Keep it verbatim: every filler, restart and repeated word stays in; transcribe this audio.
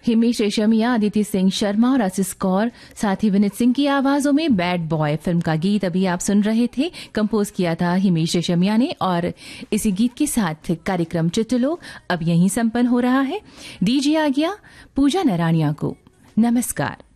हिमेश रेशमिया, अदिति सिंह शर्मा और आशीष कौर, साथ ही विनीत सिंह की आवाजों में बैड बॉय फिल्म का गीत अभी आप सुन रहे थे। कंपोज किया था हिमेश रेशमिया ने और इसी गीत के साथ कार्यक्रम चुटलो अब यहीं संपन्न हो रहा है। दीजिए आ गया पूजा नरानिया को। नमस्कार।